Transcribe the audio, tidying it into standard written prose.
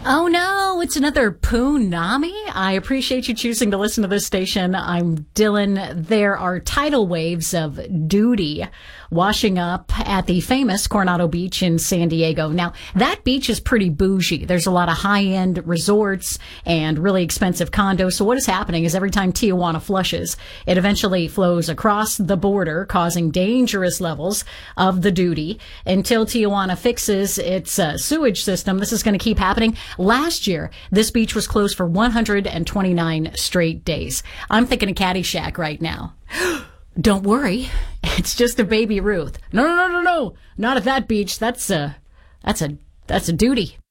Oh no, it's another Poonami. I appreciate you choosing to listen to this station. I'm Dylan. There are tidal waves of duty washing up at the famous Coronado Beach in San Diego. Now, that beach is pretty bougie. There's a lot of high-end resorts and really expensive condos. So what is happening is every time Tijuana flushes, it eventually flows across the border, causing dangerous levels of the duty. Until Tijuana fixes its sewage system, this is going to keep happening. Last year, this beach was closed for 129 straight days. I'm thinking of Caddyshack right now. Don't worry, it's just a Baby Ruth. No, not at that beach. That's a duty.